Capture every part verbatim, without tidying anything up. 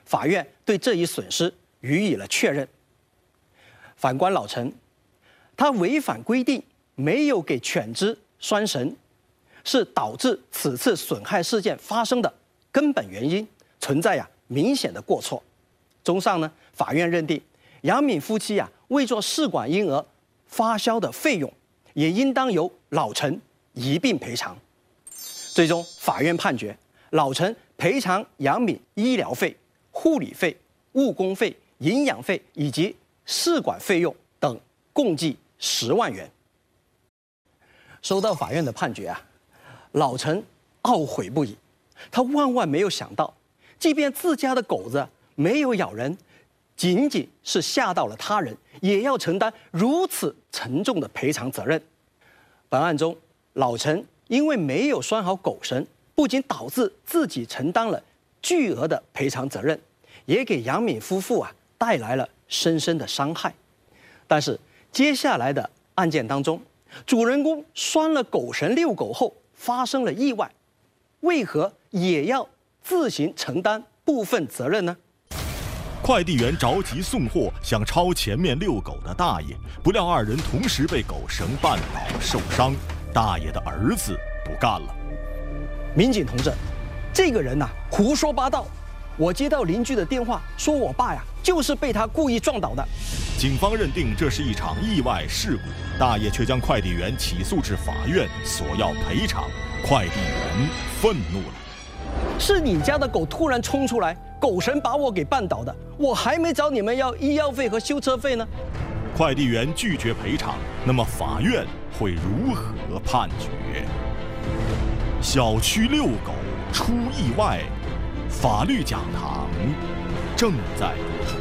法院对这一损失予以了确认。反观老陈，他违反规定，没有给犬只拴绳，是导致此次损害事件发生的根本原因，存在呀明显的过错。综上呢，法院认定杨敏夫妻呀为做试管婴儿发销的费用，也应当由老陈一并赔偿。最终，法院判决老陈赔偿杨敏医疗费、护理费、误工费、营养费以及试管费用等共计十万元。收到法院的判决啊，老陈懊悔不已。他万万没有想到，即便自家的狗子没有咬人，仅仅是吓到了他人，也要承担如此沉重的赔偿责任。本案中，老陈因为没有拴好狗绳，不仅导致自己承担了巨额的赔偿责任，也给杨敏夫妇啊带来了深深的伤害。但是接下来的案件当中，主人公拴了狗绳遛狗后发生了意外，为何也要自行承担部分责任呢？ 快递员着急送货，想超前面遛狗的大爷，不料二人同时被狗绳绊倒受伤。大爷的儿子不干了：“ 民警同志，这个人呐、啊、胡说八道！我接到邻居的电话，说我爸呀就是被他故意撞倒的。” 警方认定这是一场意外事故，大爷却将快递员起诉至法院，索要赔偿。快递员愤怒了：“ 是你家的狗突然冲出来，狗绳把我给绊倒的，我还没找你们要医药费和修车费呢。” 快递员拒绝赔偿，那么法院会如何判决？小区遛狗出意外，法律讲堂正在播出。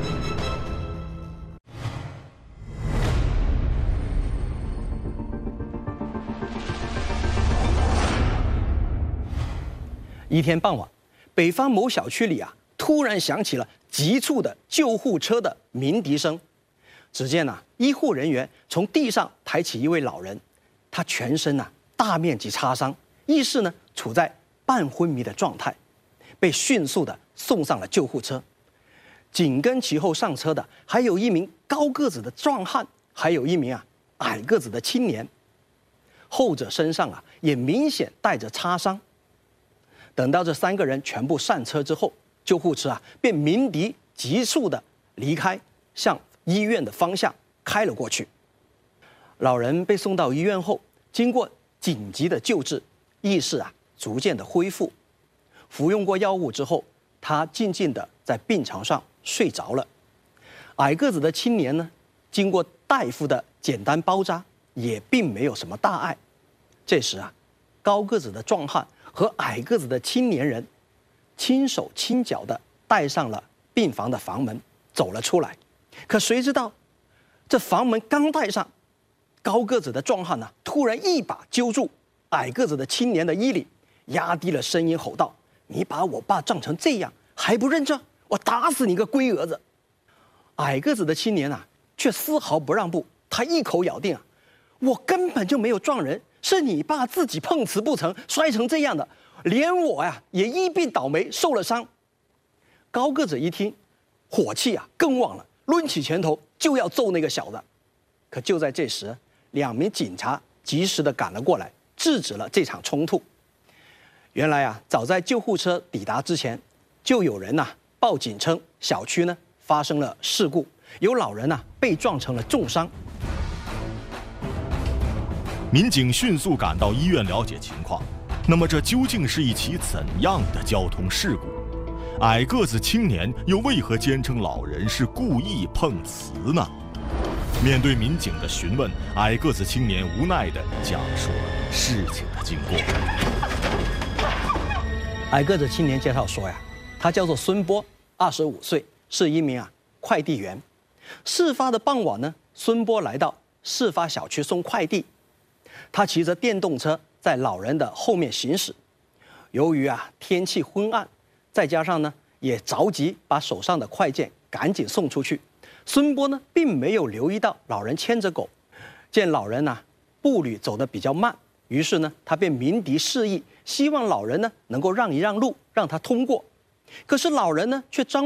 一天傍晚，北方某小区里啊，突然响起了急促的救护车的鸣笛声。只见呐、啊，医护人员从地上抬起一位老人，他全身呐、啊、大面积擦伤，意识呢处在半昏迷的状态，被迅速的送上了救护车。紧跟其后上车的还有一名高个子的壮汉，还有一名啊矮个子的青年，后者身上啊也明显带着擦伤。等到这三个人全部上车之后，救护车啊便鸣笛急速的离开，向医院的方向开了过去。老人被送到医院后，经过紧急的救治，意识啊逐渐的恢复。服用过药物之后，他静静的在病床上睡着了。矮个子的青年呢，经过大夫的简单包扎，也并没有什么大碍。这时啊，高个子的壮汉和矮个子的青年人轻手轻脚地带上了病房的房门，走了出来。可谁知道，这房门刚带上，高个子的壮汉呢、啊，突然一把揪住矮个子的青年的衣领，压低了声音吼道：“你把我爸撞成这样，还不认账？我打死你个龟儿子！”矮个子的青年啊，却丝毫不让步，他一口咬定啊：“我根本就没有撞人。是你爸自己碰瓷不成，摔成这样的，连我呀也一并倒霉受了伤。”高个子一听，火气啊更旺了，抡起拳头就要揍那个小子。可就在这时，两名警察及时的赶了过来，制止了这场冲突。原来啊，早在救护车抵达之前，就有人呐、啊、报警称小区呢发生了事故，有老人呐、啊、被撞成了重伤。 民警迅速赶到医院了解情况。那么这究竟是一起怎样的交通事故？矮个子青年又为何坚称老人是故意碰瓷呢？面对民警的询问，矮个子青年无奈地讲述了事情的经过。 矮个子青年介绍说呀，他叫做孙波，二十五岁，是一名啊快递员。事发的傍晚呢，孙波来到事发小区送快递。他骑着电动车在老人的后面行驶，由于啊天气昏暗，再加上呢也着急把手上的快件赶紧送出去，孙波呢并没有留意到老人牵着狗，见老人呢、啊、步履走得比较慢，于是呢他便鸣笛示意，希望老人呢能够让一让路，让他通过。可是老人呢却张